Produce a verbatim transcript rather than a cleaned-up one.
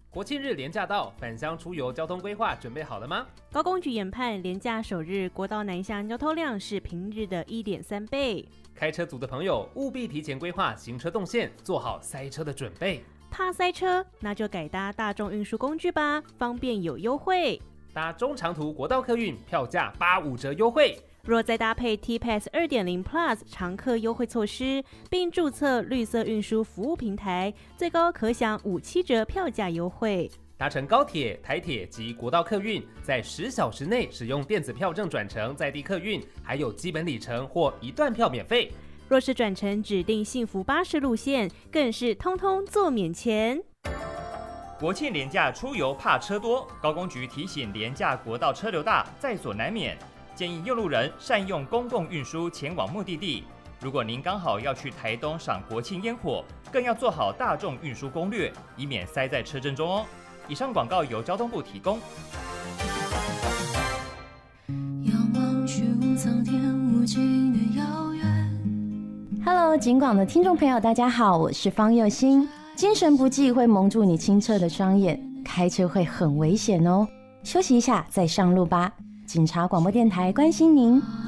国庆日连假到，返乡出游交通规划准备好了吗？ 高公局研判，连假首日国道南向交通量是平日的 一点三倍。 开车族的朋友务必提前规划行车动线，做好塞车的准备。 怕塞车，那就改搭大众运输工具吧，方便有优惠。 搭中长途国道客运，票价八五折优惠。 若再搭配 T P A S 二点零 Plus 常客优惠措施，并注册绿色运输服务平台，最高可享五七折票价优惠。 搭乘高铁、台铁及国道客运，在十小时内使用电子票证转乘在地客运，还有基本里程或一段票免费。 若是转乘指定幸福巴士路线，更是通通做免钱。 国庆连假出游怕车多，高公局提醒连假国道车流大，在所难免，建议用路人善用公共运输前往目的地。如果您刚好要去台东赏国庆烟火，更要做好大众运输攻略，以免塞在车阵中哦。以上广告由交通部提供。 仰望虚无苍天无尽的遥远。 Hello， 警广的听众朋友，大家好，我是方佑欣。精神不济会蒙住你清澈的双眼，开车会很危险哦。休息一下再上路吧。警察广播电台关心您。